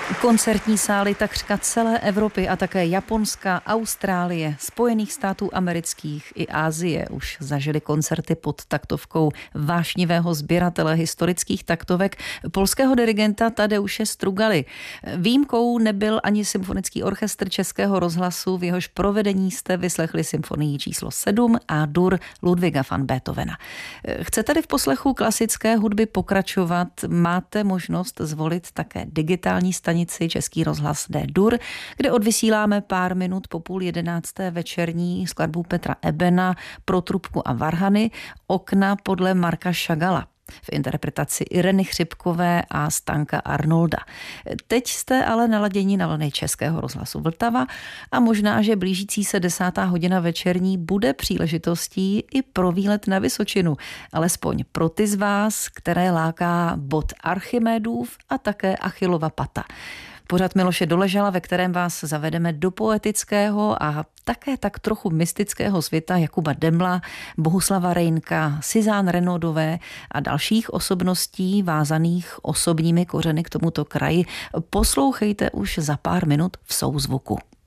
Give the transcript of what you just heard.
Koncertní sály takřka celé Evropy a také Japonska, Austrálie, Spojených států amerických i Asie už zažili koncerty pod taktovkou vášnivého sběratele historických taktovek polského dirigenta Tadeusze Strugaly. Výjimkou nebyl ani symfonický orchestr Českého rozhlasu, v jehož provedení jste vyslechli symfonii číslo 7 A-dur Ludwiga van Beethovena. Chcete-li v poslechu klasické hudby pokračovat, máte možnost zvolit také digitální stanici Český rozhlas D-dur, kde odvysíláme pár minut po 10:30 večerní skladbu Petra Ebena Pro trubku a varhany Okna podle Marka Šagala v interpretaci Ireny Chřipkové a Stanka Arnolda. Teď jste ale naladěni na vlny Českého rozhlasu Vltava a možná, že blížící se 10. hodina večerní bude příležitostí i pro výlet na Vysočinu. Alespoň pro ty z vás, které láká bod Archimédův a také Achillova pata. Pořad Miloše Doležala, ve kterém vás zavedeme do poetického a také tak trochu mystického světa Jakuba Demla, Bohuslava Reynka, Suzanne Renaudové a dalších osobností vázaných osobními kořeny k tomuto kraji. Poslouchejte už za pár minut v Souzvuku.